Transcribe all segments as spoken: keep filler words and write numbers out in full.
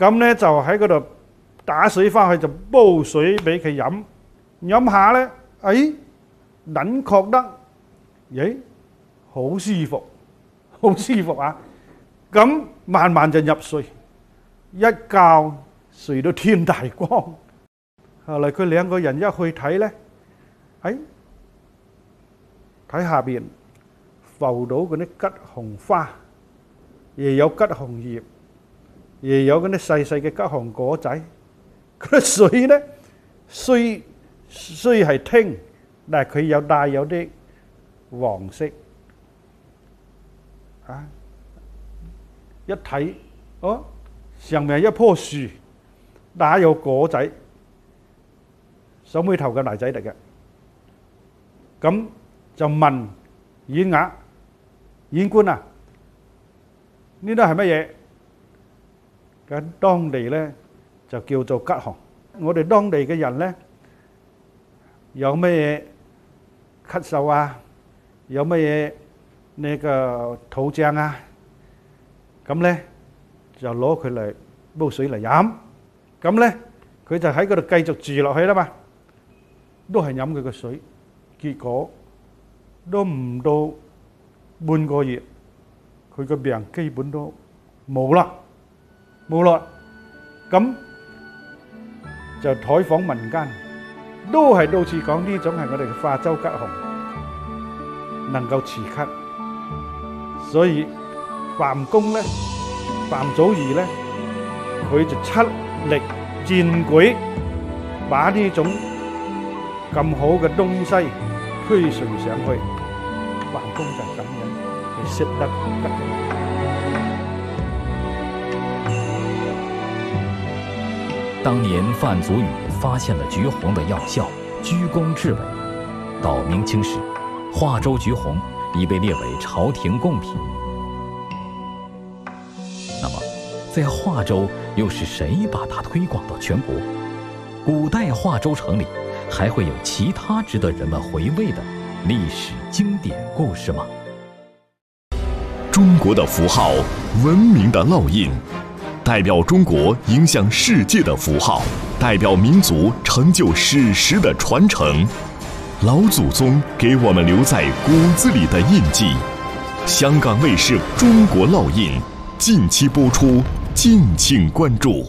咁咧就喺嗰度打水翻去，就煲水俾佢飲，飲下咧，誒，撚覺得，咦，好舒服，好舒服啊！咁慢慢就入睡，一覺睡到天大光。後來佢兩個人一去睇咧，誒，睇下邊浮到嗰啲桔紅花，又有桔紅葉，又有嗰啲細細嘅桔紅果仔。嗰啲水咧，雖雖係清，但係佢有帶有啲黃色。啊！一睇，哦，上面係一棵樹，打有果仔，手尾頭嘅泥仔嚟嘅。咁就問演額演官啊，呢啲係乜嘢？咁當地咧就叫做桔紅。我哋當地嘅人咧，有乜嘢咳嗽啊？有乜嘢呢個肚脹啊？咁咧就攞佢嚟煲水嚟飲。咁咧佢就喺嗰度繼續住落去啦嘛，都係飲佢個水。結果都唔到半個月，佢個病基本都冇啦，冇啦。咁就採訪民間，都係到處講呢種係我哋嘅化州桔紅，能夠治咳。所以范公咧，范祖義咧，佢就出力薦舉，把呢種咁好嘅東西推崇上去。范公就咁樣去識得桔紅。 当年范祖禹发现了橘红的药效，居功至伟。到明清时，化州橘红已被列为朝廷贡品。那么，在化州又是谁把它推广到全国？古代化州城里还会有其他值得人们回味的历史经典故事吗？ 中国的符号，文明的烙印。代表中国影响世界的符号，代表民族成就史实的传承，老祖宗给我们留在骨子里的印记。香港卫视《中国烙印》近期播出，敬请关注。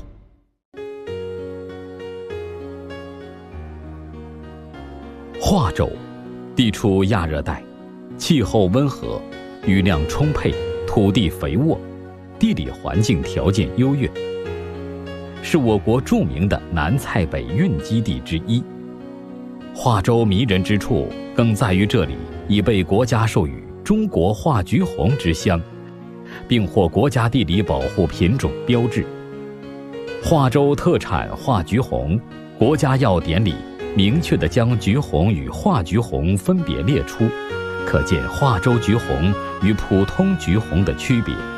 化州地处亚热带，气候温和，雨量充沛，土地肥沃，地理环境条件优越，是我国著名的南蔡北运基地之一。化州迷人之处更在于这里已被国家授予中国化橘红之乡，并获国家地理保护品种标志。化州特产化橘红，国家药典里明确地将橘红与化橘红分别列出，可见化州橘红与普通橘红的区别。